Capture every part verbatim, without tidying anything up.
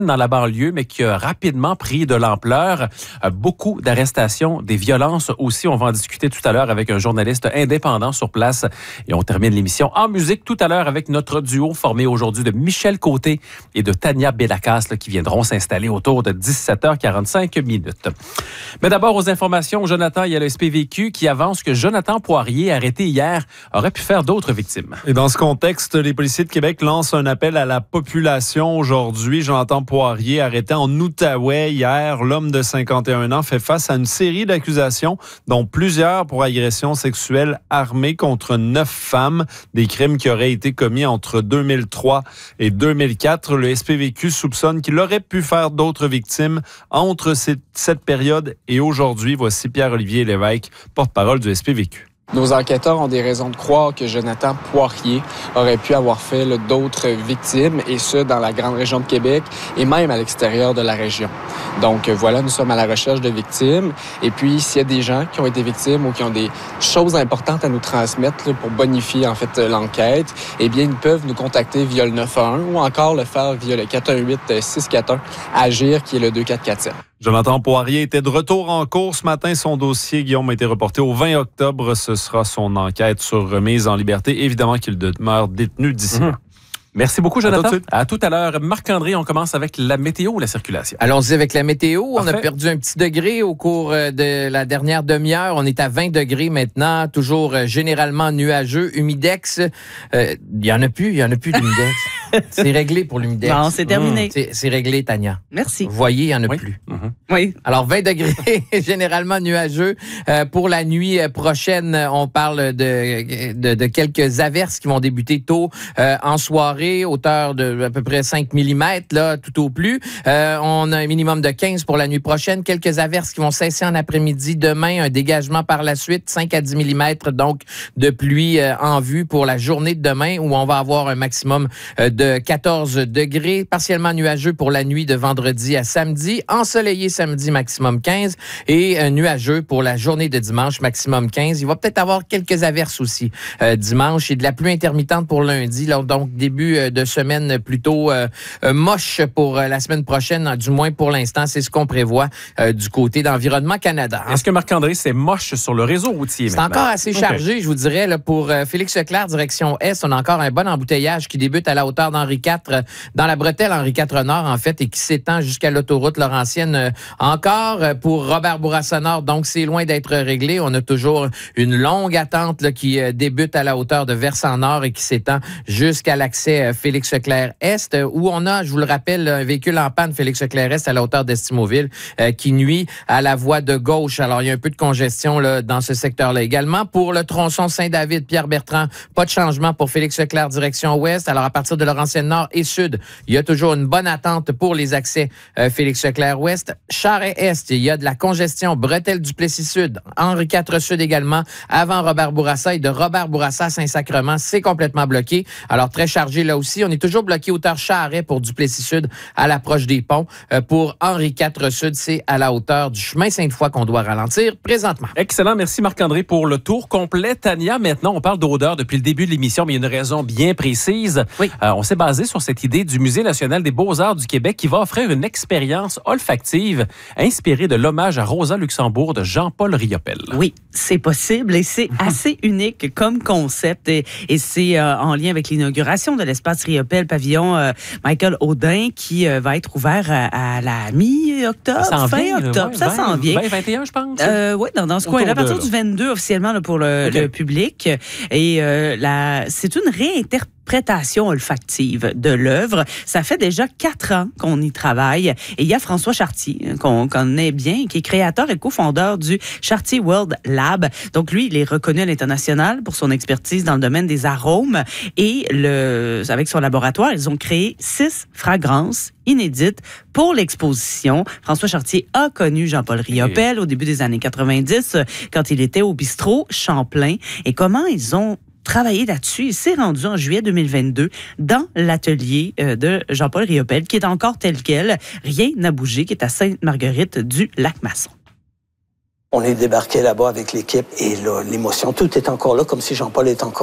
dans la banlieue, mais qui a rapidement pris de l'ampleur. Beaucoup d'arrestations, des violences aussi. On va en discuter tout à l'heure avec un journaliste indépendant sur place. Et on termine l'émission en musique tout à l'heure avec notre duo formé aujourd'hui de Michel Côté et de Tania Bellakas là, qui viendront s'installer autour de dix-sept heures quarante-cinq minutes. Mais d'abord, aux informations, Jonathan, il y a le S P V Q qui avance que Jonathan Poirier, arrêté hier, aurait pu faire d'autres victimes. Et dans ce contexte, les policiers de Québec lancent un appel à la population aujourd'hui. Jonathan Poirier, arrêté en Outaouais hier, l'homme de cinquante et un ans fait face à une série d'accusations, dont plusieurs pour agression sexuelle armée contre neuf femmes, des crimes qui auraient été commis entre deux mille trois et deux mille quatre. Le S P V Q soupçonne qu'il aurait pu faire d'autres victimes entre cette période et aujourd'hui. Voici Pierre-Olivier Lévesque, porte-parole du S P V Q. Nos enquêteurs ont des raisons de croire que Jonathan Poirier aurait pu avoir fait là, d'autres victimes, et ce, dans la grande région de Québec et même à l'extérieur de la région. Donc voilà, nous sommes à la recherche de victimes. Et puis, s'il y a des gens qui ont été victimes ou qui ont des choses importantes à nous transmettre là, pour bonifier en fait l'enquête, eh bien, ils peuvent nous contacter via le neuf un un ou encore le faire via le quatre un huit six quatre un Agir, qui est le deux quatre quatre sept. Jonathan Poirier était de retour en cours ce matin. Son dossier, Guillaume, a été reporté au vingt octobre. Ce sera son enquête sur remise en liberté. Évidemment qu'il demeure détenu d'ici là. Mmh. Merci beaucoup, Jonathan. À tout, à tout à l'heure. Marc-André, on commence avec la météo ou la circulation? Allons-y avec la météo. Parfait. On a perdu un petit degré au cours de la dernière demi-heure. On est à vingt degrés maintenant, toujours généralement nuageux, humidex. Il euh, y en a plus, il y en a plus d'humidex. C'est réglé pour l'humidex. Non, c'est terminé. Mmh. C'est, c'est réglé, Tania. Merci. Vous voyez, il n'y en a oui. plus. Mmh. Oui. Alors, vingt degrés, généralement nuageux. Euh, pour la nuit prochaine, on parle de, de, de quelques averses qui vont débuter tôt euh, en soirée, hauteur de à peu près cinq millimètres, là, tout au plus. Euh, on a un minimum de quinze pour la nuit prochaine. Quelques averses qui vont cesser en après-midi. Demain, un dégagement par la suite, cinq à dix millimètres, donc, de pluie euh, en vue pour la journée de demain, où on va avoir un maximum euh, de quatorze degrés, partiellement nuageux pour la nuit de vendredi à samedi, ensoleillé samedi, maximum quinze, et euh, nuageux pour la journée de dimanche, maximum quinze. Il va peut-être avoir quelques averses aussi euh, dimanche, et de la pluie intermittente pour lundi, là, donc début euh, de semaine plutôt euh, euh, moche pour euh, la semaine prochaine, du moins pour l'instant, c'est ce qu'on prévoit euh, du côté d'Environnement Canada. Est-ce que, Marc-André, c'est moche sur le réseau routier C'est maintenant? encore assez chargé, okay. Je vous dirais, là, pour euh, Félix Leclerc, direction Est, on a encore un bon embouteillage qui débute à la hauteur d'Henri quatre, euh, dans la bretelle Henri quatre Nord, en fait, et qui s'étend jusqu'à l'autoroute Laurentienne euh, encore euh, pour Robert Bourassa Nord, donc c'est loin d'être réglé. On a toujours une longue attente là, qui euh, débute à la hauteur de Versant Nord et qui s'étend jusqu'à l'accès euh, Félix Leclerc Est, où on a, je vous le rappelle, un véhicule en panne Félix Leclerc Est à la hauteur d'Estimauville euh, qui nuit à la voie de gauche. Alors, il y a un peu de congestion là, dans ce secteur-là également. Pour le tronçon Saint-David, Pierre-Bertrand, pas de changement pour Félix Leclerc direction ouest. Alors, à partir de Laurentienne Nord et Sud, il y a toujours une bonne attente pour les accès euh, Félix Leclerc ouest. Charest-Est, il y a de la congestion. Bretelle-Duplessis Sud, Henri quatre Sud également, avant Robert Bourassa, et de Robert Bourassa à Saint-Sacrement, c'est complètement bloqué. Alors, très chargé là aussi. On est toujours bloqué hauteur Charest pour Duplessis Sud à l'approche des ponts. Euh, pour Henri quatre Sud, c'est à la hauteur du chemin Sainte-Foy qu'on doit ralentir présentement. Excellent. Merci Marc-André pour le tour complet. Tania, maintenant, on parle d'odeur depuis le début de l'émission, mais il y a une raison bien précise. Oui. Euh, on s'est basé sur cette idée du Musée national des beaux-arts du Québec qui va offrir une expérience olfactive inspirée de l'hommage à Rosa Luxembourg de Jean-Paul Riopelle. Oui, c'est possible et c'est assez unique comme concept et, et c'est euh, en lien avec l'inauguration de l'espace Riopelle pavillon euh, Michael Audin qui euh, va être ouvert à, à la mi-octobre, Ça fin vient, octobre, ouais, ça vingt, s'en vient. vingt, vingt et un, je pense. Euh, oui, dans, dans ce coin-là, à partir de, du vingt-deux officiellement là, pour le, okay. le public. Et euh, la, c'est une réinterprétation olfactive de l'œuvre. Ça fait déjà quatre ans qu'on y travaille. Et il y a François Chartier, qu'on connaît bien, qui est créateur et cofondeur du Chartier World Lab. Donc lui, il est reconnu à l'international pour son expertise dans le domaine des arômes. Et le, avec son laboratoire, ils ont créé six fragrances inédites pour l'exposition. François Chartier a connu Jean-Paul Riopelle au début des années quatre-vingt-dix, quand il était au bistrot Champlain. Et comment ils ont travaillé là-dessus. Il s'est rendu en juillet deux mille vingt-deux dans l'atelier de Jean-Paul Riopelle, qui est encore tel quel. Rien n'a bougé, qui est à Sainte-Marguerite du Lac-Masson. On est débarqué là-bas avec l'équipe et là, l'émotion, tout est encore là, comme si Jean-Paul est encore là.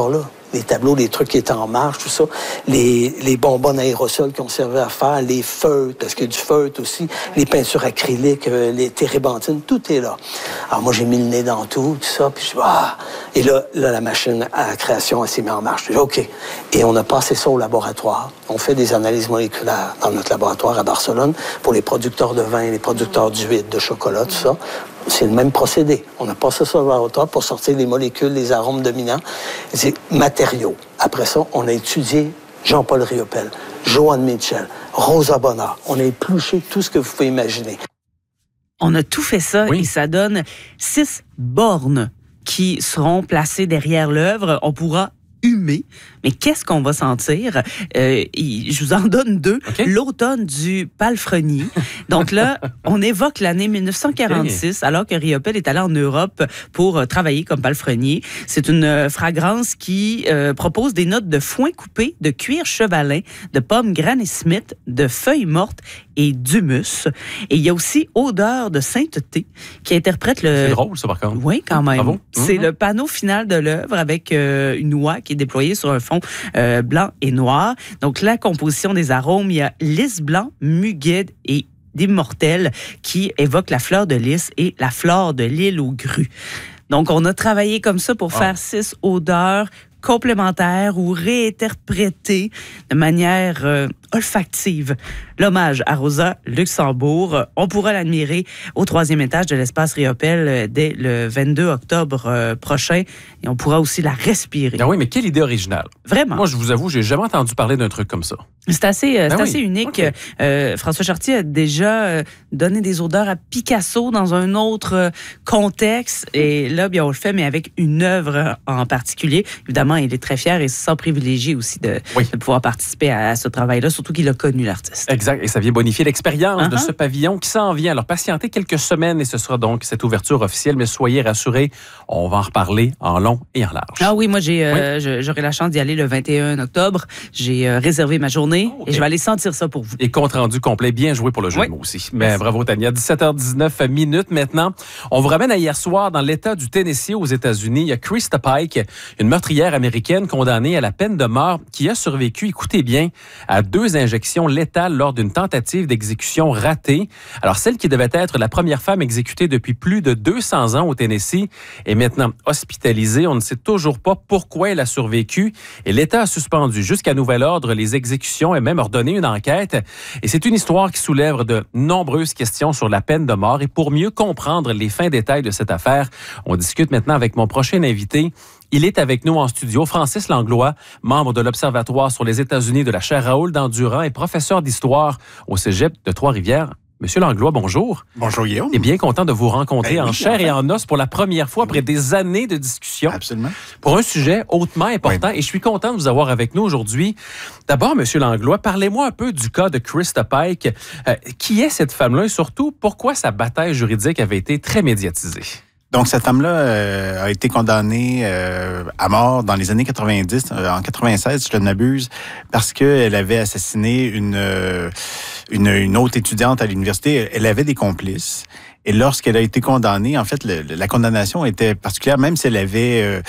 les tableaux, les trucs qui étaient en marche, tout ça, les, les bonbonnes aérosols qui ont servi à faire, les feutres, parce qu'il y a du feutre aussi, les peintures acryliques, euh, les térébenthines, tout est là. Alors moi, j'ai mis le nez dans tout, tout ça, puis je dis, ah! Et là, là, la machine à création, elle s'est mise en marche. Je dis, OK. Et on a passé ça au laboratoire. On fait des analyses moléculaires dans notre laboratoire à Barcelone pour les producteurs de vin, les producteurs d'huile, de chocolat, tout ça. C'est le même procédé. On a passé ça au laboratoire pour sortir les molécules, les arômes dominants, les matériaux. Après ça, on a étudié Jean-Paul Riopel, Johann Mitchell, Rosa Bonheur. On a épluché tout ce que vous pouvez imaginer. On a tout fait ça oui. et ça donne six bornes qui seront placées derrière l'œuvre. On pourra humer. Mais qu'est-ce qu'on va sentir? Euh, je vous en donne deux. Okay. L'automne du palefrenier. Donc là, on évoque l'année dix-neuf cent quarante-six, okay. alors que Riopel est allé en Europe pour travailler comme palefrenier. C'est une fragrance qui euh, propose des notes de foin coupé, de cuir chevalin, de pommes Granny Smith, de feuilles mortes et d'humus. Et il y a aussi Odeur de sainteté qui interprète le... C'est drôle, ça, par contre. Oui, quand même. Bravo. C'est mmh. le panneau final de l'œuvre avec euh, une oie qui est déployée sur un fond euh, blanc et noir. Donc, la composition des arômes, il y a lys blanc, muguet et d'immortel qui évoque la fleur de lys et la fleur de l'île aux grues. Donc, on a travaillé comme ça pour oh. faire six odeurs complémentaires ou réinterprétées de manière euh, olfactive. L'hommage à Rosa Luxembourg, on pourra l'admirer au troisième étage de l'espace Riopel dès le vingt-deux octobre euh, prochain et on pourra aussi la respirer. Ah oui, mais quelle idée originale. Vraiment. Moi, je vous avoue, j'ai jamais entendu parler d'un truc comme ça. C'est assez, euh, c'est ben assez oui. unique. Okay. Euh, François Chartier a déjà euh, donné des odeurs à Picasso dans un autre euh, contexte. Et là, bien, on le fait, mais avec une œuvre en particulier. Évidemment, il est très fier et se sent privilégié aussi de, oui. de pouvoir participer à, à ce travail-là, surtout qu'il a connu l'artiste. Exact. Et ça vient bonifier l'expérience uh-huh. de ce pavillon qui s'en vient. Alors, patientez quelques semaines et ce sera donc cette ouverture officielle. Mais soyez rassurés, on va en reparler en long et en large. Ah oui, moi, j'ai, euh, oui. j'aurai la chance d'y aller le vingt et un octobre. J'ai euh, réservé ma journée. Oh, okay. Et je vais aller sentir ça pour vous. Et compte rendu complet, bien joué pour le jeu oui. de mots aussi. Mais Merci. Bravo Tania. dix-sept heures dix-neuf minutes maintenant. On vous ramène à hier soir dans l'État du Tennessee aux États-Unis. Il y a Krista Pike, une meurtrière américaine condamnée à la peine de mort qui a survécu, écoutez bien, à deux injections létales lors d'une tentative d'exécution ratée. Alors celle qui devait être la première femme exécutée depuis plus de deux cents ans au Tennessee est maintenant hospitalisée. On ne sait toujours pas pourquoi elle a survécu et l'État a suspendu jusqu'à nouvel ordre les exécutions et même ordonné une enquête. Et c'est une histoire qui soulève de nombreuses questions sur la peine de mort. Et pour mieux comprendre les fins détails de cette affaire, on discute maintenant avec mon prochain invité. Il est avec nous en studio, Francis Langlois, membre de l'Observatoire sur les États-Unis de la chaire Raoul Dandurand et professeur d'histoire au Cégep de Trois-Rivières. Monsieur Langlois, bonjour. Bonjour, Guillaume. Et bien content de vous rencontrer ben, en oui, chair enfin. et en os pour la première fois après oui. des années de discussion. Absolument. Pour un sujet hautement important. Oui. Et je suis content de vous avoir avec nous aujourd'hui. D'abord, Monsieur Langlois, parlez-moi un peu du cas de Krista Pike. Euh, qui est cette femme-là et surtout, pourquoi sa bataille juridique avait été très médiatisée? Donc, cette femme-là euh, a été condamnée euh, à mort dans les années quatre-vingt-dix, euh, en quatre-vingt-seize, si je ne m'abuse, parce qu'elle avait assassiné une, euh, une, une autre étudiante à l'université. Elle avait des complices. Et lorsqu'elle a été condamnée, en fait, le, la condamnation était particulière, même si elle avait euh,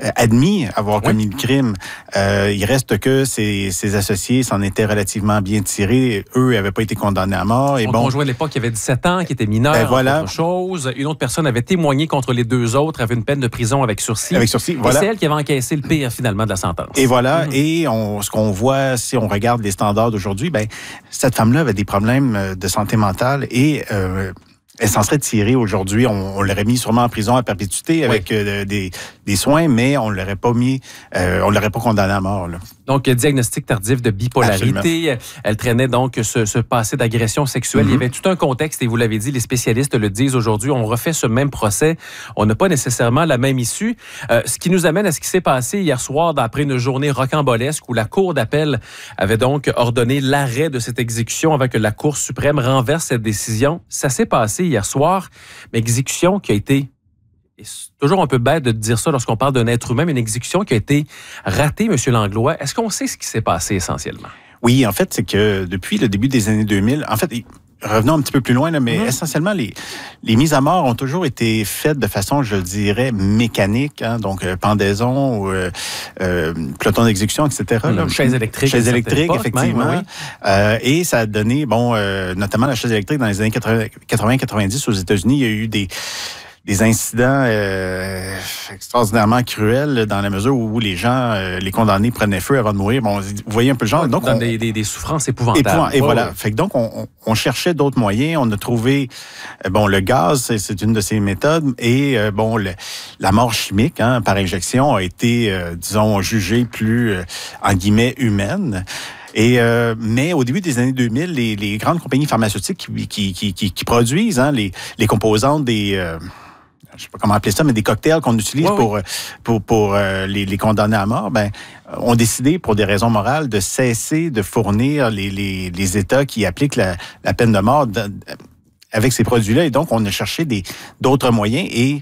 admis avoir commis oui. le crime. Euh, il reste que ses, ses associés s'en étaient relativement bien tirés. Eux n'avaient pas été condamnés à mort. Et Son bon, conjoint à l'époque, qui avait dix-sept ans, qui était mineur, ben voilà. autre chose. Une autre personne avait témoigné contre les deux autres, avait une peine de prison avec sursis. Avec sursis, voilà. Et c'est elle qui avait encaissé le pire, finalement, de la sentence. Et voilà. Mmh. Et on, ce qu'on voit, si on regarde les standards d'aujourd'hui, ben cette femme-là avait des problèmes de santé mentale et... Euh, elle s'en serait tirée aujourd'hui. On, on l'aurait mis sûrement en prison à perpétuité avec oui. euh, des, des soins, mais on l'aurait pas mis, euh, on l'aurait pas condamné à mort. Là. Donc, diagnostic tardif de bipolarité. Absolument. Elle traînait donc ce, ce passé d'agression sexuelle. Mm-hmm. Il y avait tout un contexte, et vous l'avez dit, les spécialistes le disent aujourd'hui. On refait ce même procès. On n'a pas nécessairement la même issue. Euh, ce qui nous amène à ce qui s'est passé hier soir, après une journée rocambolesque, où la Cour d'appel avait donc ordonné l'arrêt de cette exécution avant que la Cour suprême renverse cette décision. Ça s'est passé hier soir, mais exécution qui a été, c'est toujours un peu bête de dire ça lorsqu'on parle d'un être humain, mais une exécution qui a été ratée, M. Langlois. Est-ce qu'on sait ce qui s'est passé essentiellement? Oui, en fait, c'est que depuis le début des années deux mille, en fait, revenons un petit peu plus loin, là, mais mm-hmm. essentiellement, les, les mises à mort ont toujours été faites de façon, je dirais, mécanique, hein, donc euh, pendaison, ou, euh, euh, peloton d'exécution, et cetera. Mmh, chaise électrique. Chaise électrique, effectivement. Même, oui. euh, et ça a donné, bon, euh, notamment la chaise électrique dans les années quatre-vingts quatre-vingt-dix aux États-Unis, il y a eu des... des incidents euh, extraordinairement cruels dans la mesure où les gens, euh, les condamnés prenaient feu avant de mourir. Bon, vous voyez un peu le genre. Donc, dans on, des, des, des souffrances épouvantables. Épouvant, et oh, voilà. Oui. Fait que donc, on, on cherchait d'autres moyens. On a trouvé, euh, bon, le gaz, c'est, c'est une de ces méthodes. Et, euh, bon, le, la mort chimique, hein, par injection, a été, euh, disons, jugée plus, euh, en guillemets, humaine. Et euh, mais au début des années deux mille, les, les grandes compagnies pharmaceutiques qui, qui, qui, qui, qui produisent hein, les, les composantes des... Euh, je sais pas comment appeler ça, mais des cocktails qu'on utilise ouais, pour, oui. pour, pour euh, les, les condamnés à mort, ben, ont décidé, pour des raisons morales, de cesser de fournir les, les, les États qui appliquent la, la peine de mort de, avec ces produits-là. Et donc, on a cherché des, d'autres moyens et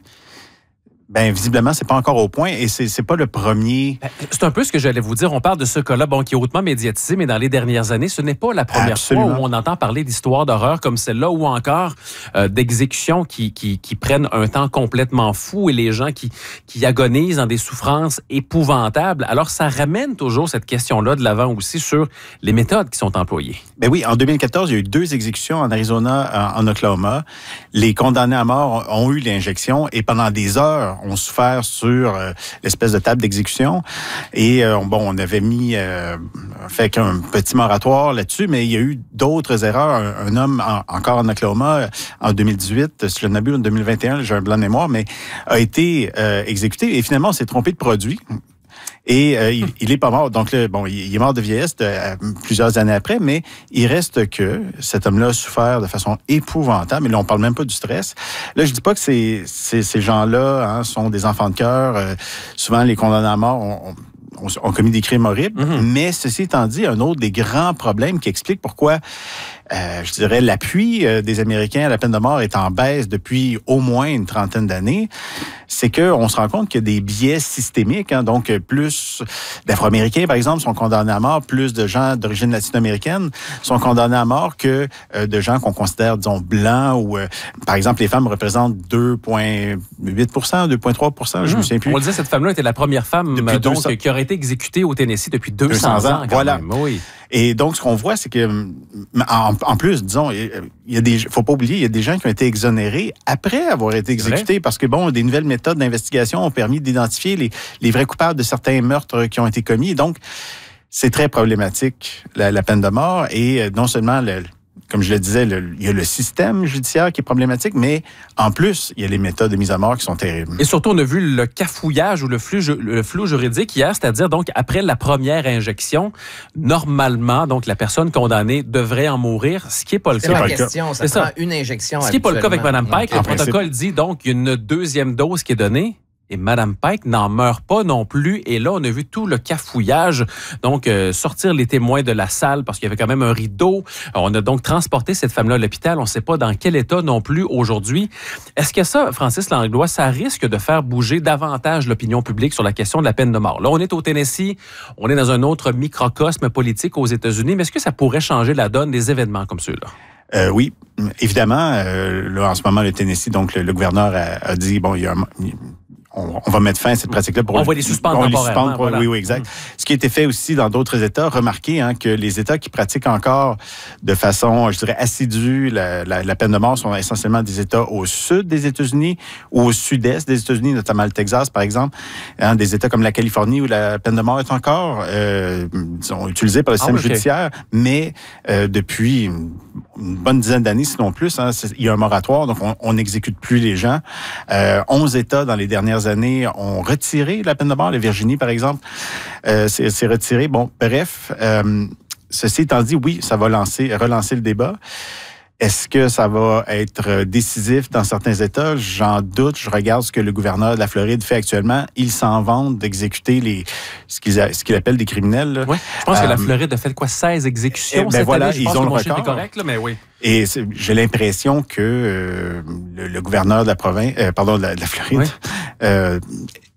ben visiblement, c'est pas encore au point et c'est, c'est pas le premier. C'est un peu ce que j'allais vous dire. On parle de ce cas-là, bon, qui est hautement médiatisé, mais dans les dernières années, ce n'est pas la première Absolument. fois où on entend parler d'histoires d'horreur comme celle-là ou encore euh, d'exécutions qui, qui, qui prennent un temps complètement fou et les gens qui, qui agonisent dans des souffrances épouvantables. Alors, ça ramène toujours cette question-là de l'avant aussi sur les méthodes qui sont employées. Ben oui, en deux mille quatorze, il y a eu deux exécutions en Arizona, en, en Oklahoma. Les condamnés à mort ont eu l'injection et pendant des heures, ont souffert sur euh, l'espèce de table d'exécution. Et euh, bon, on avait mis euh, fait un petit moratoire là-dessus, mais il y a eu d'autres erreurs. Un, un homme, en, encore en Oklahoma, en deux mille dix-huit, si je ne m'abuse, en deux mille vingt et un, j'ai un blanc de mémoire, mais a été euh, exécuté. Et finalement, on s'est trompé de produit. Et euh, il, il est pas mort. Donc, là, bon, il est mort de vieillesse de, euh, plusieurs années après, mais il reste que cet homme-là a souffert de façon épouvantable. Et là, on parle même pas du stress. Là, je dis pas que ces, ces, ces gens-là hein, sont des enfants de cœur. Euh, souvent, les condamnés à mort ont, ont, ont commis des crimes horribles. Mm-hmm. Mais ceci étant dit, un autre des grands problèmes qui explique pourquoi Euh, je dirais, l'appui euh, des Américains à la peine de mort est en baisse depuis au moins une trentaine d'années, c'est qu'on se rend compte qu'il y a des biais systémiques. Hein, donc, plus d'Afro-Américains, par exemple, sont condamnés à mort, plus de gens d'origine latino-américaine sont condamnés à mort que euh, de gens qu'on considère, disons, blancs ou, euh, par exemple, les femmes représentent deux virgule huit pour cent, deux virgule trois pour cent, je mmh. me souviens plus. On le disait, cette femme-là était la première femme donc, deux cents qui aurait été exécutée au Tennessee depuis deux cents ans. Voilà. Même. Oui. Et donc, ce qu'on voit, c'est que, en, en plus, disons, il y a des, faut pas oublier, il y a des gens qui ont été exonérés après avoir été exécutés parce que, bon, des nouvelles méthodes d'investigation ont permis d'identifier les, les vrais coupables de certains meurtres qui ont été commis. Et donc, c'est très problématique, la, la peine de mort. Et non seulement, le, comme je le disais, le, il y a le système judiciaire qui est problématique, mais en plus, il y a les méthodes de mise à mort qui sont terribles. Et surtout, on a vu le cafouillage ou le flou, le flou juridique hier, c'est-à-dire donc après la première injection, normalement, donc la personne condamnée devrait en mourir, ce qui n'est pas le c'est cas. C'est la question, ça c'est prend ça. une injection. Ce qui n'est pas le cas avec Mme Pike. En le principe. protocole dit donc qu'il y a une deuxième dose qui est donnée. Et Mme Pike n'en meurt pas non plus. Et là, on a vu tout le cafouillage. Donc, euh, sortir les témoins de la salle parce qu'il y avait quand même un rideau. On a donc transporté cette femme-là à l'hôpital. On ne sait pas dans quel état non plus aujourd'hui. Est-ce que ça, Francis Langlois, ça risque de faire bouger davantage l'opinion publique sur la question de la peine de mort? Là, on est au Tennessee. On est dans un autre microcosme politique aux États-Unis. Mais est-ce que ça pourrait changer la donne des événements comme ceux-là? Euh, oui, évidemment. Euh, là, en ce moment, le Tennessee, donc le, le gouverneur a, a dit, bon, il y a un... On, on va mettre fin à cette pratique-là. Pour on va les suspendre temporairement. Pour, voilà. Oui, oui, exact. Mmh. Ce qui a été fait aussi dans d'autres États, remarquez hein, que les États qui pratiquent encore de façon, je dirais, assidue la, la, la peine de mort sont essentiellement des États au sud des États-Unis ou au sud-est des États-Unis, notamment le Texas, par exemple. Hein, des États comme la Californie où la peine de mort est encore euh, disons, utilisée par le système ah, okay. judiciaire, mais euh, depuis une bonne dizaine d'années, sinon plus, hein, il y a un moratoire, donc on n'exécute plus les gens. Euh, onze États dans les dernières années ont retiré la peine de mort. La Virginie, par exemple, euh, c'est, c'est retiré. Bon, bref, euh, ceci étant dit, oui, ça va lancer, relancer le débat. Est-ce que ça va être décisif dans certains États? J'en doute. Je regarde ce que le gouverneur de la Floride fait actuellement. Il s'en vante d'exécuter les, ce qu'il, ce qu'il appelle des criminels. Oui, je pense euh, que la Floride a fait quoi? seize exécutions ben cette voilà, année. Je ils pense ont que le mon chiffre record. est correct, là, mais oui. Et j'ai l'impression que euh, le, le gouverneur de la province, euh, pardon, de la, de la Floride, oui. euh,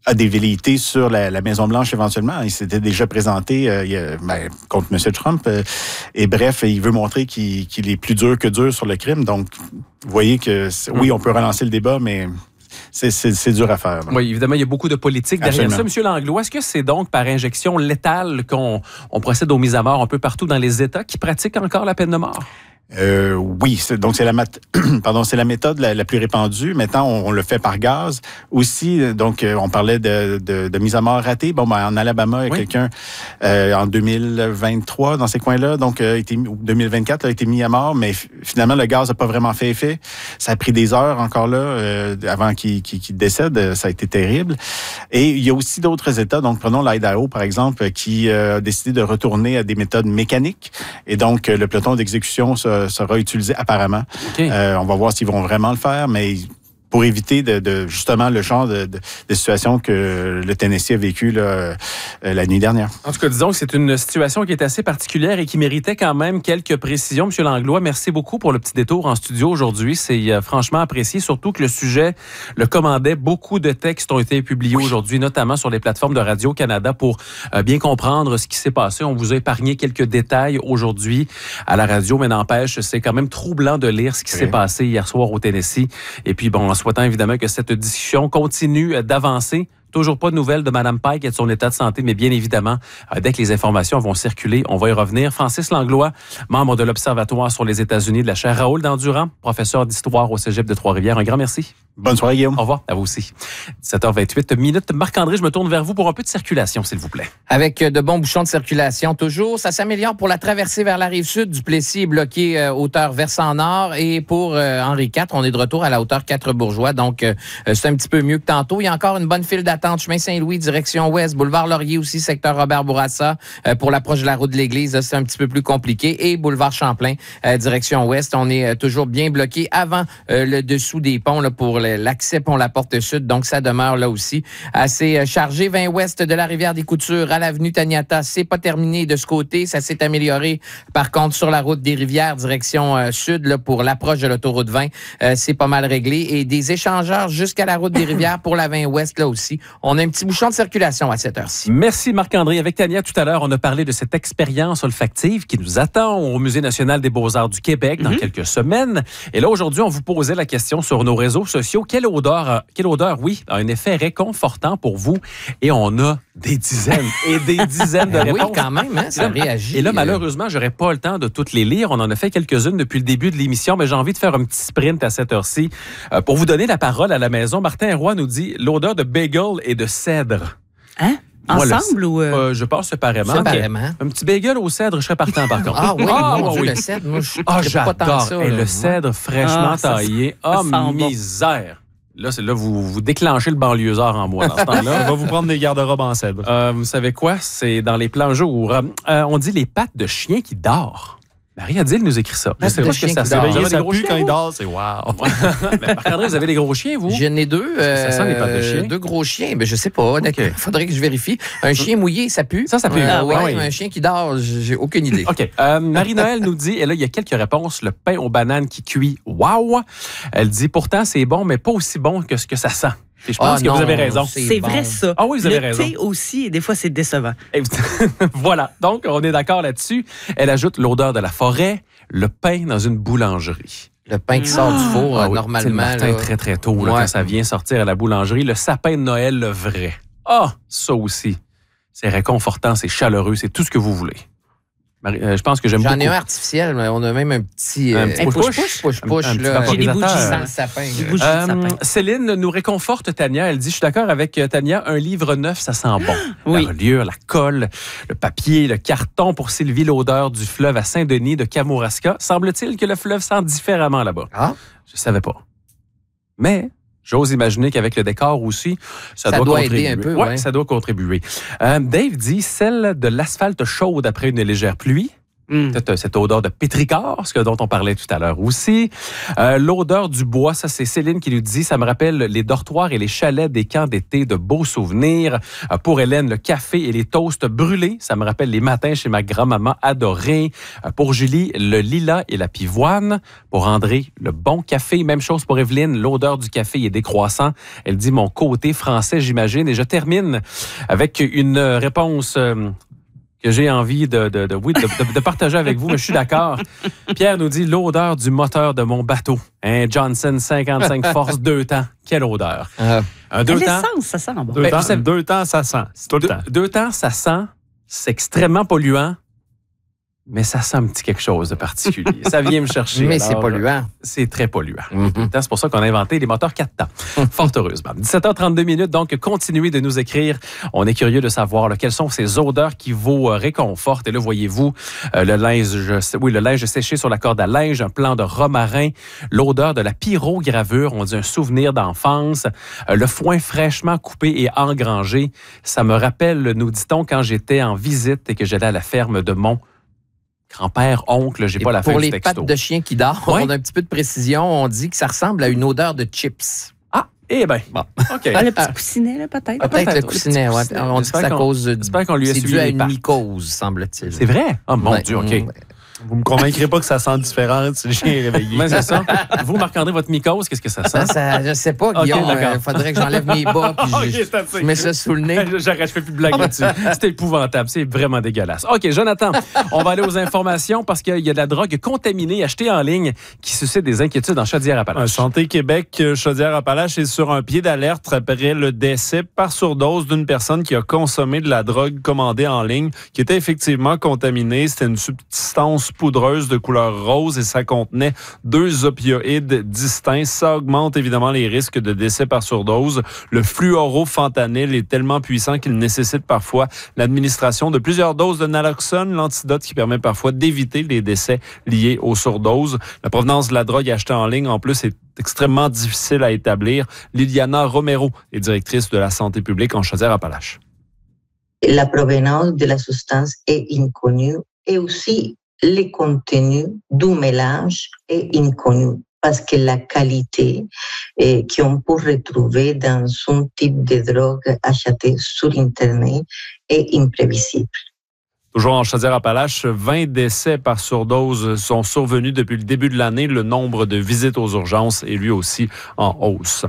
a des velléités sur la, la Maison-Blanche éventuellement. Il s'était déjà présenté euh, il a, ben, contre M. Trump. Euh, et bref, il veut montrer qu'il, qu'il est plus dur que dur sur le crime. Donc, vous voyez que, oui, on peut relancer le débat, mais c'est, c'est, c'est dur à faire. Là. Oui, évidemment, il y a beaucoup de politique derrière Absolument. ça. M. Langlois, est-ce que c'est donc par injection létale qu'on on procède aux mises à mort un peu partout dans les États qui pratiquent encore la peine de mort? Euh, oui, c'est, donc c'est la mat- pardon, c'est la méthode la, la plus répandue. Maintenant, on, on le fait par gaz. Aussi, donc euh, on parlait de, de, de mise à mort ratée. Bon, ben, en Alabama, il y a oui. quelqu'un euh, en deux mille vingt-trois dans ces coins-là, donc euh, été, deux mille vingt-quatre a été mis à mort, mais f- finalement le gaz n'a pas vraiment fait effet. Ça a pris des heures encore là euh, avant qu'il, qu'il, qu'il décède. Ça a été terrible. Et il y a aussi d'autres États. Donc prenons l'Idaho par exemple, qui euh, a décidé de retourner à des méthodes mécaniques. Et donc euh, le peloton d'exécution ça, sera utilisé apparemment. Okay. Euh, on va voir s'ils vont vraiment le faire, mais pour éviter de, de justement le genre de, de, de situation que le Tennessee a vécu là, euh, la nuit dernière. En tout cas, disons que c'est une situation qui est assez particulière et qui méritait quand même quelques précisions. Monsieur Langlois, merci beaucoup pour le petit détour en studio aujourd'hui. C'est euh, franchement apprécié, surtout que le sujet le commandait. Beaucoup de textes ont été publiés oui. aujourd'hui, notamment sur les plateformes de Radio-Canada pour euh, bien comprendre ce qui s'est passé. On vous a épargné quelques détails aujourd'hui à la radio, mais n'empêche, c'est quand même troublant de lire ce qui oui. s'est passé hier soir au Tennessee. Et puis, bon, en souhaitant évidemment que cette discussion continue d'avancer. Toujours pas de nouvelles de Mme Pike et de son état de santé, mais bien évidemment, euh, dès que les informations vont circuler, on va y revenir. Francis Langlois, membre de l'Observatoire sur les États-Unis de la chaire Raoul Dandurand, professeur d'histoire au Cégep de Trois-Rivières. Un grand merci. Bonne soirée, Guillaume. Au revoir. À vous aussi. dix-sept heures vingt-huit minutes. Marc-André, je me tourne vers vous pour un peu de circulation, s'il vous plaît. Avec de bons bouchons de circulation, toujours. Ça s'améliore pour la traversée vers la rive sud. Duplessis est bloqué euh, hauteur versant nord. Et pour euh, Henri quatre, on est de retour à la hauteur quatre-Bourgeois. Donc, euh, c'est un petit peu mieux que tantôt. Il y a encore une bonne file d'attente. Chemin Saint-Louis, direction ouest. Boulevard Laurier aussi, secteur Robert Bourassa. Euh, pour l'approche de la route de l'église, là, c'est un petit peu plus compliqué. Et Boulevard Champlain, euh, direction ouest. On est euh, toujours bien bloqué avant euh, le dessous des ponts là, pour le, l'accès pont la porte sud. Donc, ça demeure là aussi assez euh, chargé. vingt ouest de la rivière des Coutures à l'avenue Taniata. C'est pas terminé de ce côté. Ça s'est amélioré. Par contre, sur la route des Rivières, direction euh, sud, là, pour l'approche de l'autoroute vingt, euh, c'est pas mal réglé. Et des échangeurs jusqu'à la route des Rivières pour la vingt ouest, là aussi. On a un petit bouchon de circulation à cette heure-ci. Merci Marc-André. Avec Tania, tout à l'heure, on a parlé de cette expérience olfactive qui nous attend au Musée national des beaux-arts du Québec dans mm-hmm. quelques semaines. Et là, aujourd'hui, on vous posait la question sur nos réseaux sociaux. Quelle odeur, quelle odeur, oui, a un effet réconfortant pour vous? Et on a des dizaines et des dizaines de réponses. Oui, quand même, hein, ça réagit. Et là, malheureusement, j'aurais pas le temps de toutes les lire. On en a fait quelques-unes depuis le début de l'émission, mais j'ai envie de faire un petit sprint à cette heure-ci. Euh, pour vous donner la parole à la maison, Martin Roy nous dit l'odeur de bagel et de cèdre. Hein? Moi, ensemble le, ou... Euh... Euh, je pense séparément. Séparément. Okay. Un petit bagel au cèdre, je serais partant par contre. Ah oui, ah, mon oui. Dieu, le cèdre, moi, je ah, j'adore pas tant ça. Et le cèdre fraîchement ah, taillé. Ah, oh, misère. Là, c'est là vous, vous déclenchez le banlieusard en moi dans ce temps-là. On va vous prendre des garde-robes en cèdre. Euh, vous savez quoi? C'est dans les plans jours. Euh, on dit les pattes de chien qui dort. Marie-Adile nous écrit ça. Je sais pas ce que ça sent. Vous avez des gros chiens quand il dort, c'est wow. Marc-André, vous avez des gros chiens, vous? J'en ai deux. Euh, ça sent les pattes de chien? Deux gros chiens. Mais je sais pas. Il okay. faudrait que je vérifie. Un chien mouillé, ça pue. Ça, ça pue. Euh, ah, ouais, oui. Un chien qui dort, j'ai aucune idée. OK. Euh, Marie-Noël nous dit, et là, il y a quelques réponses. Le pain aux bananes qui cuit, wow. Elle dit, pourtant, c'est bon, mais pas aussi bon que ce que ça sent. Et je pense ah, que non, vous avez raison. C'est, c'est bon. Vrai, ça. Ah oui, vous avez le raison. Le thé aussi, et des fois, c'est décevant. Et voilà. Donc, on est d'accord là-dessus. Elle ajoute l'odeur de la forêt, le pain dans une boulangerie. Le pain qui sort ah, du four, ah, oui. normalement. Le matin, là, très, très tôt, là, ouais. quand ça vient sortir à la boulangerie. Le sapin de Noël, le vrai. Ah, ça aussi. C'est réconfortant, c'est chaleureux, c'est tout ce que vous voulez. Marie, euh, je pense que j'aime J'en beaucoup. ai un artificiel, mais on a même un petit... Un petit euh, push-push. Push-push, J'ai des bougies sans le sapin. Des bougies euh, de sapin. Céline nous réconforte, Tania. Elle dit, je suis d'accord avec Tania, un livre neuf, ça sent bon. Oui. La reliure, la colle, le papier, le carton pour Sylvie, l'odeur du fleuve à Saint-Denis de Kamouraska. Semble-t-il que le fleuve sent différemment là-bas. Ah? Je savais pas. Mais... j'ose imaginer qu'avec le décor aussi, ça, ça doit, doit contribuer. aider un peu. Ouais, ouais. ça doit contribuer. Euh, Dave dit celle de l'asphalte chaude après une légère pluie. Mm. Cette, cette odeur de pétrichor, ce dont on parlait tout à l'heure aussi. Euh, l'odeur du bois, ça c'est Céline qui nous dit, ça me rappelle les dortoirs et les chalets des camps d'été, de beaux souvenirs. Euh, pour Hélène, le café et les toasts brûlés, ça me rappelle les matins chez ma grand-maman adorée. Euh, pour Julie, le lilas et la pivoine. Pour André, le bon café. Même chose pour Evelyne, l'odeur du café est décroissant. Elle dit mon côté français, j'imagine. Et je termine avec une réponse... Euh, que j'ai envie de, de, de, oui, de, de, de partager avec vous, mais je suis d'accord. Pierre nous dit l'odeur du moteur de mon bateau. Un Johnson cinquante-cinq Force deux temps. Quelle odeur. Euh, Un deux temps. L'essence, ça sent bon. Deux, Ben, temps, savez, deux temps, ça sent. C'est tout le deux, temps. Deux temps, ça sent. C'est extrêmement polluant. Mais ça sent un petit quelque chose de particulier. Ça vient me chercher. Mais alors, c'est polluant. C'est très polluant. Mm-hmm. C'est pour ça qu'on a inventé les moteurs quatre temps. Fort heureusement. dix-sept heures trente-deux minutes, donc continuez de nous écrire. On est curieux de savoir là, quelles sont ces odeurs qui vous réconfortent. Et là, voyez-vous, euh, le linge, oui, le linge séché sur la corde à linge, un plan de romarin, l'odeur de la pyrogravure, on dit un souvenir d'enfance, euh, le foin fraîchement coupé et engrangé. Ça me rappelle, nous dit-on, quand j'étais en visite et que j'allais à la ferme de mon grand-père, oncle, j'ai Et pas la fin pour du les texto. pattes de chien qui dort, Ouais. on a un petit peu de précision. On dit que ça ressemble à une odeur de chips. Ah, eh bien, Bon. OK. Ah, le petit coussinet, là, peut-être. Ah, Peut-être peut-être, le le coussinet, petit ouais. coussinet. On dit que J'espère c'est à qu'on- cause de... j'espère qu'on lui a c'est suivi dû à les une pattes. mycose, semble-t-il. C'est vrai? Oh mon Ouais. Dieu, OK. Mm. Vous me convaincrez pas que ça sent différent si le chien est réveillé. Mais c'est ça. Vous, Marc-André, votre mycose, qu'est-ce que ça sent? Ça, ça, je sais pas, Ok, Guillaume. d'accord. Il faudrait que j'enlève mes bas puis Ok, je, c'est assez. je mets ça sous le nez. J'arrête, je fais plus de blagues là-dessus. C'est épouvantable, c'est vraiment dégueulasse. OK, Jonathan, on va aller aux informations parce qu'il y a de la drogue contaminée achetée en ligne qui suscite des inquiétudes en Chaudière-Appalaches. Santé Québec, Chaudière-Appalaches est sur un pied d'alerte après le décès par surdose d'une personne qui a consommé de la drogue commandée en ligne, qui était effectivement contaminée. C'était une substance poudreuse de couleur rose et ça contenait deux opioïdes distincts. Ça augmente évidemment les risques de décès par surdose. Le fluorofentanyl est tellement puissant qu'il nécessite parfois l'administration de plusieurs doses de naloxone, l'antidote qui permet parfois d'éviter les décès liés aux surdoses. La provenance de la drogue achetée en ligne, en plus, est extrêmement difficile à établir. Liliana Romero est directrice de la santé publique en Chaudière-Appalaches. La provenance de la substance est inconnue et aussi le contenu du mélange est inconnu parce que la qualité eh, qu'on peut retrouver dans un type de drogue achetée sur Internet est imprévisible. Toujours en Chaudière-Appalaches, vingt décès par surdose sont survenus depuis le début de l'année. Le nombre de visites aux urgences est lui aussi en hausse.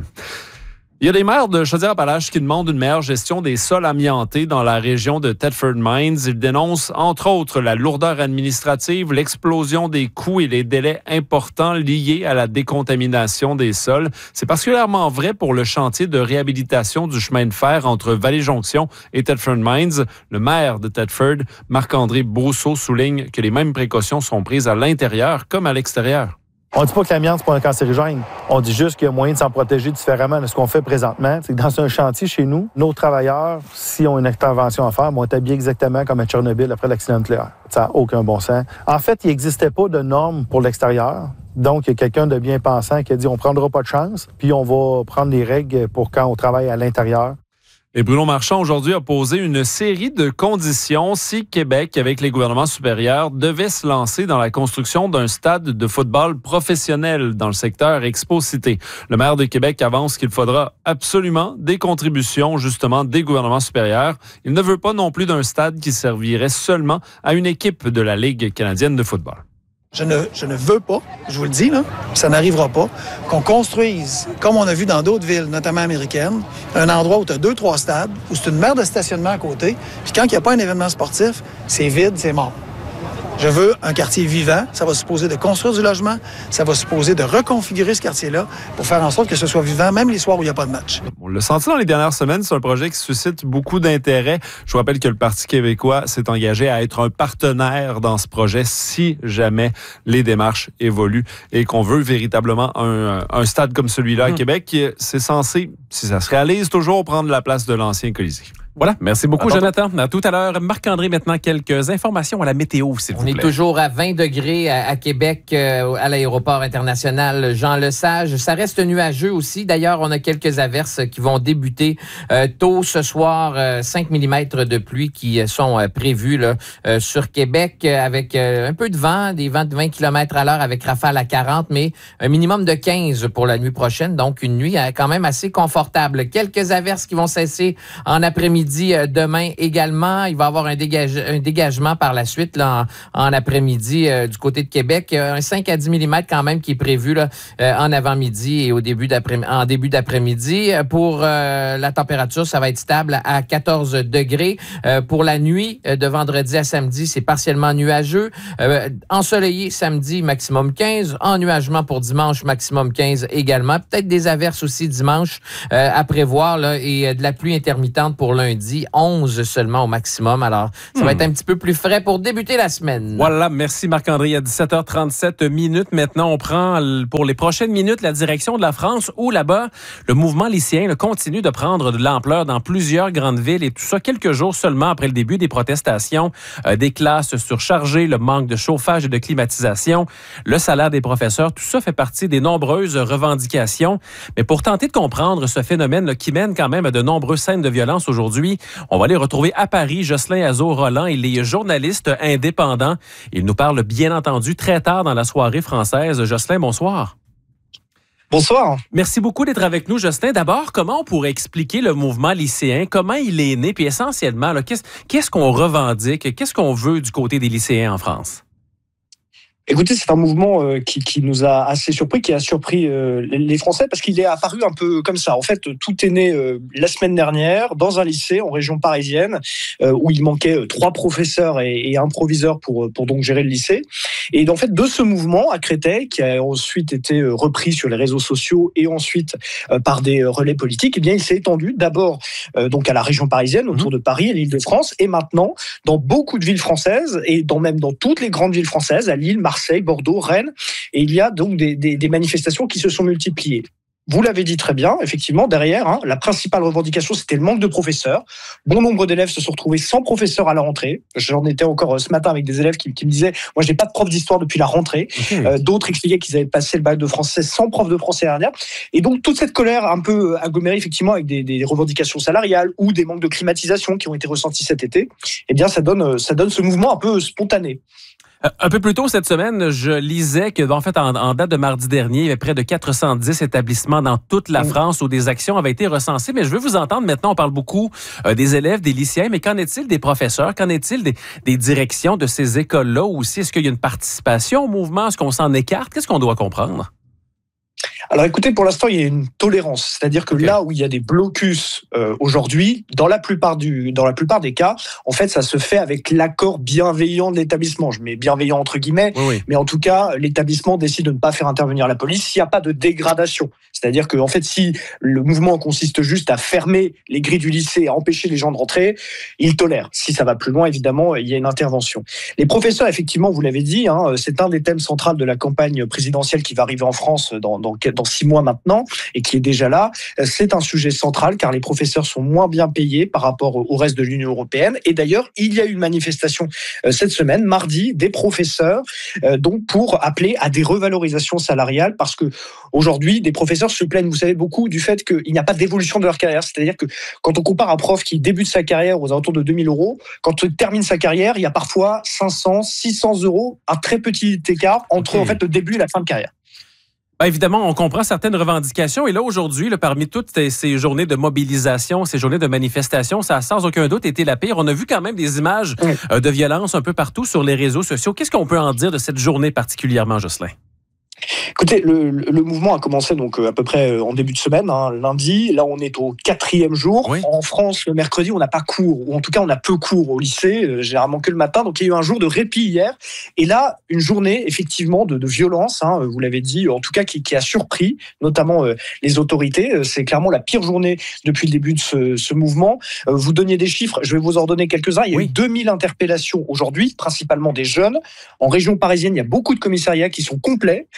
Il y a des maires de Chaudière-Appalaches qui demandent une meilleure gestion des sols amiantés dans la région de Thetford Mines. Ils dénoncent, entre autres, la lourdeur administrative, l'explosion des coûts et les délais importants liés à la décontamination des sols. C'est particulièrement vrai pour le chantier de réhabilitation du chemin de fer entre Vallée-Jonction et Thetford Mines. Le maire de Thetford, Marc-André Brousseau, souligne que les mêmes précautions sont prises à l'intérieur comme à l'extérieur. On ne dit pas que l'amiante, c'est pas un cancérigène. On dit juste qu'il y a moyen de s'en protéger différemment de ce qu'on fait présentement. C'est que dans un chantier chez nous, nos travailleurs, s'ils ont une intervention à faire, vont être habillés exactement comme à Tchernobyl après l'accident nucléaire. Ça n'a aucun bon sens. En fait, il n'existait pas de normes pour l'extérieur. Donc, il y a quelqu'un de bien pensant qui a dit on ne prendra pas de chance, puis on va prendre les règles pour quand on travaille à l'intérieur. Et Bruno Marchand, aujourd'hui, a posé une série de conditions si Québec, avec les gouvernements supérieurs, devait se lancer dans la construction d'un stade de football professionnel dans le secteur Expo-Cité. Le maire de Québec avance qu'il faudra absolument des contributions, justement, des gouvernements supérieurs. Il ne veut pas non plus d'un stade qui servirait seulement à une équipe de la Ligue canadienne de football. Je ne, je ne veux pas, je vous le dis, là, ça n'arrivera pas, qu'on construise, comme on a vu dans d'autres villes, notamment américaines, un endroit où tu as deux, trois stades, où c'est une mer de stationnement à côté, puis quand il n'y a pas un événement sportif, c'est vide, c'est mort. Je veux un quartier vivant. Ça va supposer de construire du logement. Ça va supposer de reconfigurer ce quartier-là pour faire en sorte que ce soit vivant, même les soirs où il n'y a pas de match. On l'a senti dans les dernières semaines, c'est un projet qui suscite beaucoup d'intérêt. Je vous rappelle que le Parti québécois s'est engagé à être un partenaire dans ce projet si jamais les démarches évoluent et qu'on veut véritablement un, un stade comme celui-là à mmh. Québec. C'est censé, si ça se réalise, toujours prendre la place de l'ancien Colisée. Voilà, merci beaucoup, À Jonathan. À tout à l'heure. Marc-André, maintenant, quelques informations à la météo, s'il vous On plaît. est toujours à vingt degrés à, à Québec, euh, à l'aéroport international Jean-Lesage. Ça reste nuageux aussi. D'ailleurs, on a quelques averses qui vont débuter euh, tôt ce soir. Euh, cinq millimètres de pluie qui sont euh, prévus là, euh, sur Québec euh, avec euh, un peu de vent, des vents de vingt kilomètres à l'heure avec rafale à quarante, mais un minimum de quinze pour la nuit prochaine. Donc, une nuit euh, quand même assez confortable. Quelques averses qui vont cesser en après-midi. Demain également, il va y avoir un, dégage, un dégagement par la suite là, en, en après-midi euh, du côté de Québec. Un cinq à dix millimètres quand même qui est prévu là, euh, en avant-midi et au début d'après, en début d'après-midi. Pour euh, la température, ça va être stable à quatorze degrés. Euh, pour la nuit de vendredi à samedi, c'est partiellement nuageux. Euh, ensoleillé samedi, maximum quinze. Ennuagement pour dimanche, maximum quinze également. Peut-être des averses aussi dimanche euh, à prévoir là, et de la pluie intermittente pour lundi. onze seulement au maximum. Alors, ça hmm. va être un petit peu plus frais pour débuter la semaine. Voilà, merci Marc-André. À dix-sept heures trente-sept minutes. Maintenant, on prend pour les prochaines minutes la direction de la France où là-bas, le mouvement lycéen là, continue de prendre de l'ampleur dans plusieurs grandes villes et tout ça quelques jours seulement après le début des protestations, euh, des classes surchargées, le manque de chauffage et de climatisation, le salaire des professeurs. Tout ça fait partie des nombreuses revendications. Mais pour tenter de comprendre ce phénomène là, qui mène quand même à de nombreuses scènes de violence aujourd'hui, on va aller retrouver à Paris Jocelyn Azzo-Roland. Il est journaliste indépendant. Il nous parle bien entendu très tard dans la soirée française. Jocelyn, bonsoir. Bonsoir. Merci beaucoup d'être avec nous, Jocelyn. D'abord, comment on pourrait expliquer le mouvement lycéen? Comment il est né? Puis essentiellement, là, qu'est-ce, qu'est-ce qu'on revendique? Qu'est-ce qu'on veut du côté des lycéens en France? Écoutez, c'est un mouvement euh, qui, qui nous a assez surpris, qui a surpris euh, les Français parce qu'il est apparu un peu comme ça. En fait, tout est né euh, la semaine dernière dans un lycée en région parisienne euh, où il manquait euh, trois professeurs et, et un proviseur pour, pour donc gérer le lycée. Et en fait, de ce mouvement à Créteil, qui a ensuite été euh, repris sur les réseaux sociaux et ensuite euh, par des relais politiques, eh bien, il s'est étendu d'abord euh, donc à la région parisienne, autour de Paris et l'Île-de-France, et maintenant dans beaucoup de villes françaises et dans, même dans toutes les grandes villes françaises, à Lille, Marseille, Marseille, Bordeaux, Rennes, et il y a donc des, des, des manifestations qui se sont multipliées. Vous l'avez dit très bien, effectivement, derrière, hein, la principale revendication, c'était le manque de professeurs. Bon nombre d'élèves se sont retrouvés sans professeur à la rentrée. J'en étais encore euh, ce matin avec des élèves qui, qui me disaient « Moi, je n'ai pas de prof d'histoire depuis la rentrée. Okay. » euh, D'autres expliquaient qu'ils avaient passé le bac de français sans prof de français dernière. Et donc, toute cette colère un peu agglomérée, effectivement, avec des, des revendications salariales ou des manques de climatisation qui ont été ressentis cet été, eh bien, ça donne, ça donne ce mouvement un peu spontané. Un peu plus tôt cette semaine, je lisais que, en fait, en, en date de mardi dernier, il y avait près de quatre cent dix établissements dans toute la France où des actions avaient été recensées. Mais je veux vous entendre maintenant. On parle beaucoup euh, des élèves, des lycéens, mais qu'en est-il des professeurs? Qu'en est-il des, des directions de ces écoles-là aussi? Est-ce qu'il y a une participation au mouvement? Est-ce qu'on s'en écarte? Qu'est-ce qu'on doit comprendre? Alors écoutez, pour l'instant, il y a une tolérance. C'est-à-dire que okay. là où il y a des blocus euh, aujourd'hui, dans la plupart du, dans la plupart des cas, en fait, ça se fait avec l'accord bienveillant de l'établissement. Je mets bienveillant entre guillemets, oui, oui. mais en tout cas, l'établissement décide de ne pas faire intervenir la police s'il n'y a pas de dégradation. C'est-à-dire que, en fait, si le mouvement consiste juste à fermer les grilles du lycée, à empêcher les gens de rentrer, il tolère. Si ça va plus loin, évidemment, il y a une intervention. Les professeurs, effectivement, vous l'avez dit, hein, c'est un des thèmes centraux de la campagne présidentielle qui va arriver en France dans, dans dans six mois maintenant et qui est déjà là. C'est un sujet central car les professeurs sont moins bien payés par rapport au reste de l'Union européenne. Et d'ailleurs, il y a eu une manifestation cette semaine, mardi, des professeurs donc pour appeler à des revalorisations salariales parce que aujourd'hui, des professeurs se plaignent, vous savez, beaucoup du fait qu'il n'y a pas d'évolution de leur carrière. C'est-à-dire que quand on compare un prof qui débute sa carrière aux alentours de deux mille euros, quand il termine sa carrière, il y a parfois cinq cents, six cents euros, un très petit écart entre okay. en fait le début et la fin de carrière. Ben évidemment, on comprend certaines revendications. Et là, aujourd'hui, là, parmi toutes ces journées de mobilisation, ces journées de manifestation, ça a sans aucun doute été la pire. On a vu quand même des images oui. euh, de violence un peu partout sur les réseaux sociaux. Qu'est-ce qu'on peut en dire de cette journée particulièrement, Jocelyn? Écoutez, le, le mouvement a commencé donc à peu près en début de semaine, hein, lundi. Là, on est au quatrième jour. Oui. En France, le mercredi, on n'a pas cours, ou en tout cas, on a peu cours au lycée, euh, généralement que le matin. Donc, il y a eu un jour de répit hier. Et là, une journée, effectivement, de, de violence, hein, vous l'avez dit, en tout cas, qui, qui a surpris, notamment euh, les autorités. C'est clairement la pire journée depuis le début de ce, ce mouvement. Euh, vous donniez des chiffres, je vais vous en donner quelques-uns. Il y a oui. eu deux mille interpellations aujourd'hui, principalement des jeunes. En région parisienne, il y a beaucoup de commissariats qui sont complets. Ce soir,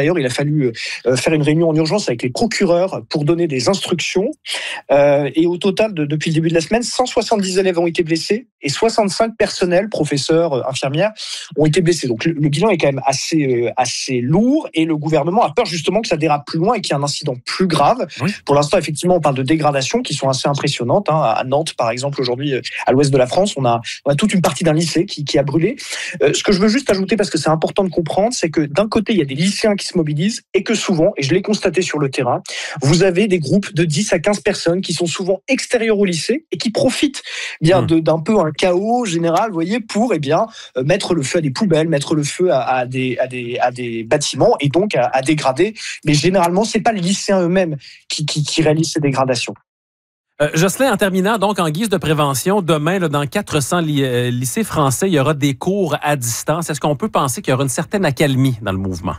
D'ailleurs, il a fallu euh, faire une réunion en urgence avec les procureurs pour donner des instructions. Euh, et au total, de, depuis le début de la semaine, cent soixante-dix élèves ont été blessés et soixante-cinq personnels, professeurs, infirmières, ont été blessés. Donc le, le bilan est quand même assez, euh, assez lourd et le gouvernement a peur justement que ça dérape plus loin et qu'il y ait un incident plus grave. Oui. Pour l'instant, effectivement, on parle de dégradations qui sont assez impressionnantes. Hein. À Nantes, par exemple, aujourd'hui, à l'ouest de la France, on a, on a toute une partie d'un lycée qui, qui a brûlé. Euh, ce que je veux juste ajouter, parce que c'est important de comprendre, c'est que d'un côté, il y a des lycéens qui se mobilisent et que souvent, et je l'ai constaté sur le terrain, vous avez des groupes de dix à quinze personnes qui sont souvent extérieurs au lycée et qui profitent bien mmh. de, d'un peu un chaos général, vous voyez, pour eh bien, euh, mettre le feu à des poubelles, mettre le feu à, à, des, à, des, à des bâtiments et donc à, à dégrader. Mais généralement, c'est pas les lycéens eux-mêmes qui, qui, qui réalisent ces dégradations. Euh, Jocelyn, en terminant, donc en guise de prévention, demain, là, dans quatre cents ly- euh, lycées français, il y aura des cours à distance. Est-ce qu'on peut penser qu'il y aura une certaine accalmie dans le mouvement?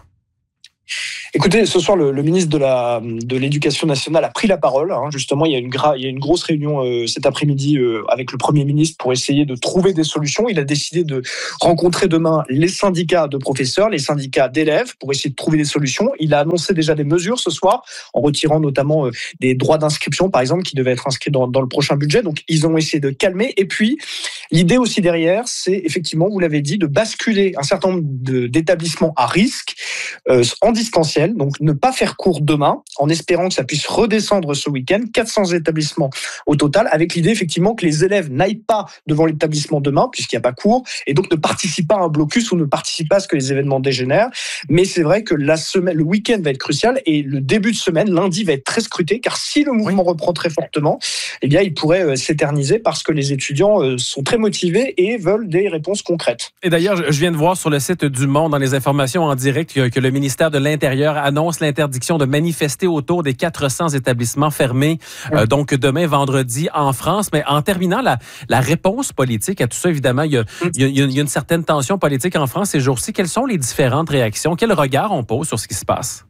Écoutez, ce soir, le, le ministre de, la, de l'Éducation nationale a pris la parole. Hein. Justement, il y a une, gra- il y a une grosse réunion euh, cet après-midi euh, avec le Premier ministre pour essayer de trouver des solutions. Il a décidé de rencontrer demain les syndicats de professeurs, les syndicats d'élèves pour essayer de trouver des solutions. Il a annoncé déjà des mesures ce soir, en retirant notamment euh, des droits d'inscription, par exemple, qui devaient être inscrits dans, dans le prochain budget. Donc, ils ont essayé de calmer. Et puis, l'idée aussi derrière, c'est effectivement, vous l'avez dit, de basculer un certain nombre de, d'établissements à risque euh, en distanciel. Donc, ne pas faire cours demain, en espérant que ça puisse redescendre ce week-end. quatre cents établissements au total, avec l'idée effectivement que les élèves n'aillent pas devant l'établissement demain, puisqu'il n'y a pas cours, et donc ne participent pas à un blocus ou ne participent pas à ce que les événements dégénèrent. Mais c'est vrai que la semaine, le week-end va être crucial, et le début de semaine, lundi, va être très scruté, car si le mouvement reprend très fortement, eh bien, il pourrait s'éterniser parce que les étudiants sont très motivés et veulent des réponses concrètes. Et d'ailleurs, je viens de voir sur le site du Monde, dans les informations en direct, que le ministère de l'Intérieur annonce l'interdiction de manifester autour des quatre cents établissements fermés, oui. euh, donc demain, vendredi, en France. Mais en terminant, la, la réponse politique à tout ça, évidemment, il y, a, oui. il, y a, il y a une certaine tension politique en France ces jours-ci. Quelles sont les différentes réactions? Quel regard on pose sur ce qui se passe?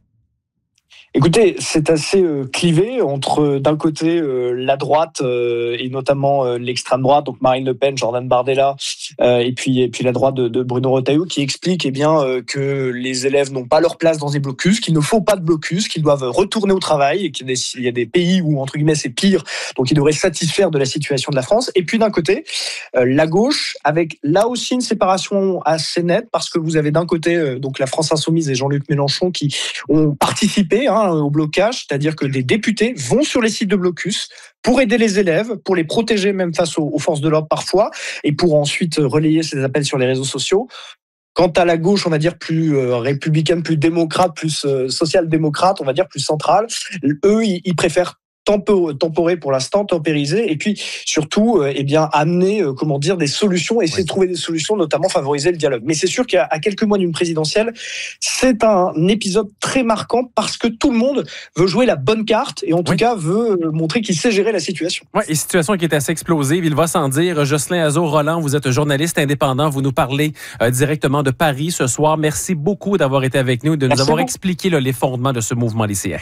Écoutez, c'est assez euh, clivé entre, d'un côté, euh, la droite euh, et notamment euh, l'extrême droite, donc Marine Le Pen, Jordan Bardella, euh, et puis et puis la droite de, de Bruno Retailleau, qui explique eh bien euh, que les élèves n'ont pas leur place dans des blocus, qu'il ne faut pas de blocus, qu'ils doivent retourner au travail, et qu'il y a des, il y a des pays où entre guillemets c'est pire, donc ils devraient satisfaire de la situation de la France. Et puis d'un côté, euh, la gauche, avec là aussi une séparation assez nette, parce que vous avez d'un côté euh, donc la France Insoumise et Jean-Luc Mélenchon qui ont participé hein, au blocage, c'est-à-dire que des députés vont sur les sites de blocus pour aider les élèves, pour les protéger même face aux, aux forces de l'ordre parfois, et pour ensuite relayer ces appels sur les réseaux sociaux. Quant à la gauche, on va dire plus euh, républicaine, plus démocrate, plus euh, social-démocrate, on va dire plus centrale, eux, ils, ils préfèrent Tempo, temporer pour l'instant, tempériser, et puis surtout, euh, eh bien, amener, euh, comment dire, des solutions, essayer oui. de trouver des solutions, notamment favoriser le dialogue. Mais c'est sûr qu'à à quelques mois d'une présidentielle, c'est un épisode très marquant parce que tout le monde veut jouer la bonne carte et en tout oui. cas veut euh, montrer qu'il sait gérer la situation. Oui, et situation qui est assez explosive, il va sans dire. Jocelyn Azzo-Roland, vous êtes journaliste indépendant, vous nous parlez euh, directement de Paris ce soir. Merci beaucoup d'avoir été avec nous et de Merci nous avoir beaucoup. expliqué là, les fondements de ce mouvement lycéen.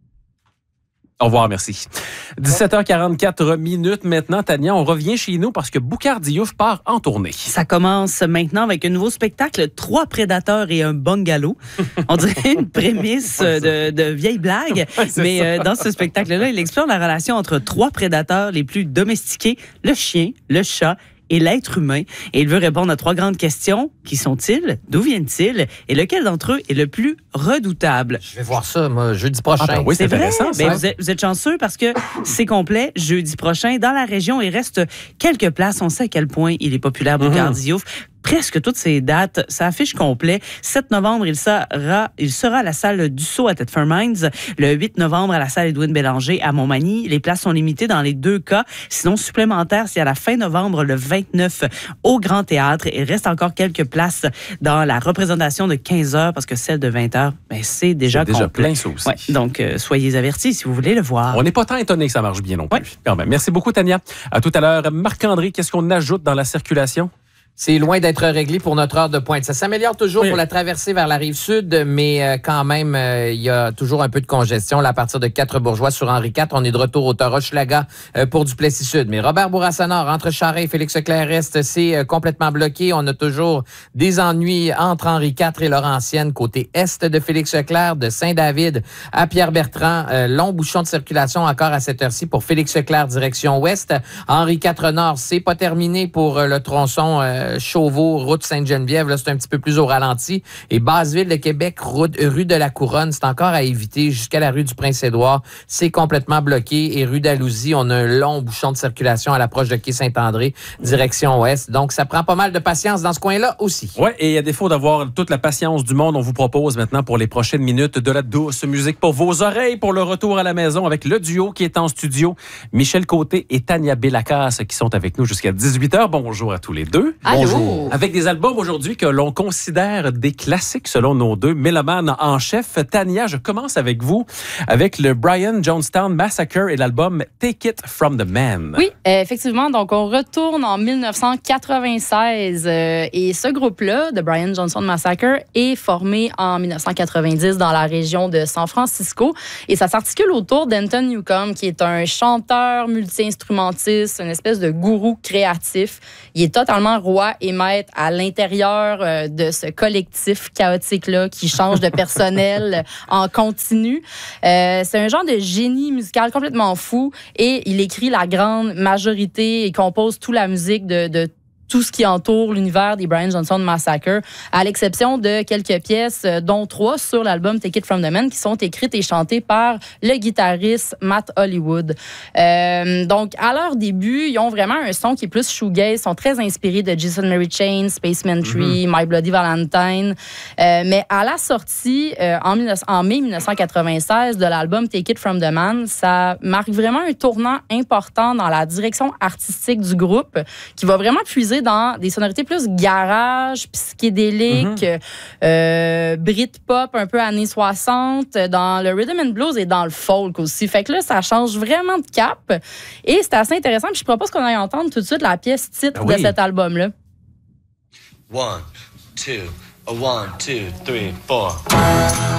Au revoir, merci. dix-sept heures quarante-quatre minutes maintenant, Tania, on revient chez nous parce que Boucard Diouf part en tournée. Ça commence maintenant avec un nouveau spectacle, Trois prédateurs et un bungalow. On dirait une prémisse de, de vieille blague, ouais, mais euh, dans ce spectacle-là, il explore la relation entre trois prédateurs les plus domestiqués, le chien, le chat et l'être humain. Et il veut répondre à trois grandes questions. Qui sont-ils? D'où viennent-ils? Et lequel d'entre eux est le plus redoutable? Je vais voir ça, moi, jeudi prochain. Ah, ben oui, c'est, c'est intéressant. Ben, vous, êtes, vous êtes chanceux parce que c'est complet jeudi prochain. Dans la région, il reste quelques places. On sait à quel point il est populaire, Boucard mm-hmm. Diouf. Presque toutes ces dates, ça affiche complet. sept novembre, il sera, il sera à la salle Dussault à Thetford Mines. Le huit novembre, à la salle Edwin Bélanger à Montmagny. Les places sont limitées dans les deux cas. Sinon, supplémentaires, c'est à la fin novembre, le vingt-neuf, au Grand Théâtre. Il reste encore quelques places dans la représentation de quinze heures parce que celle de vingt heures, ben, c'est déjà c'est déjà complet. Plein, ça aussi. Ouais, donc, euh, soyez avertis si vous voulez le voir. On n'est pas tant étonné que ça marche bien non plus. Ouais. Quand même. Merci beaucoup, Tania. À tout à l'heure. Marc-André, qu'est-ce qu'on ajoute dans la circulation? C'est loin d'être réglé pour notre heure de pointe. Ça s'améliore toujours oui. pour la traversée vers la rive sud, mais euh, quand même, euh, il y a toujours un peu de congestion. Là, à partir de Quatre-Bourgeois sur Henri quatre, on est de retour au Toroche-Laga euh, pour Duplessis Sud. Mais Robert Bourassa-Nord, entre Charest et Félix-Leclerc-Est, c'est euh, complètement bloqué. On a toujours des ennuis entre Henri quatre et Laurentienne, côté est de Félix-Leclerc, de Saint-David à Pierre-Bertrand. Euh, long bouchon de circulation encore à cette heure-ci pour Félix-Leclerc, direction ouest. Henri quatre Nord, c'est pas terminé pour euh, le tronçon euh, Chauveau, route Sainte-Geneviève, là, c'est un petit peu plus au ralenti. Et Basseville de Québec, route, rue de la Couronne, c'est encore à éviter jusqu'à la rue du Prince-Édouard. C'est complètement bloqué. Et rue d'Alousie, on a un long bouchon de circulation à l'approche de quai Saint-André, direction ouest. Donc, ça prend pas mal de patience dans ce coin-là aussi. Oui, et à défaut d'avoir toute la patience du monde, on vous propose maintenant pour les prochaines minutes de la douce musique pour vos oreilles, pour le retour à la maison avec le duo qui est en studio, Michel Côté et Tania Bélacasse qui sont avec nous jusqu'à dix-huit heures. Bonjour à tous les deux. Bonjour. Avec des albums aujourd'hui que l'on considère des classiques selon nos deux mélomanes en chef. Tania, je commence avec vous avec le Brian Jonestown Massacre et l'album Take It From The Man. Oui, euh, effectivement. Donc, on retourne en dix-neuf cent quatre-vingt-seize euh, et ce groupe-là, The Brian Jonestown Massacre, est formé en dix-neuf cent quatre-vingt-dix dans la région de San Francisco et ça s'articule autour d'Anton Newcombe, qui est un chanteur multi-instrumentiste, une espèce de gourou créatif. Il est totalement roi et maître à l'intérieur euh, de ce collectif chaotique-là qui change de personnel en continu. Euh, c'est un genre de génie musical complètement fou et il écrit la grande majorité et compose toute la musique de, de tout ce qui entoure l'univers des Brian Jonestown Massacre, à l'exception de quelques pièces, dont trois sur l'album Take It From The Man, qui sont écrites et chantées par le guitariste Matt Hollywood. Euh, donc, à leur début, ils ont vraiment un son qui est plus shoegaze, ils sont très inspirés de Jason Mary Chain, Spaceman Tree, mm-hmm. My Bloody Valentine. Euh, mais à la sortie, euh, en, en mai dix-neuf cent quatre-vingt-seize, de l'album Take It From The Man, ça marque vraiment un tournant important dans la direction artistique du groupe, qui va vraiment puiser dans des sonorités plus garage, psychédélique, mm-hmm. euh, Britpop, un peu années soixante, dans le rhythm and blues et dans le folk aussi. Fait que là, ça change vraiment de cap. Et c'est assez intéressant. Puis je propose qu'on aille entendre tout de suite la pièce titre ah oui. de cet album-là. One, two, one, two, three, four.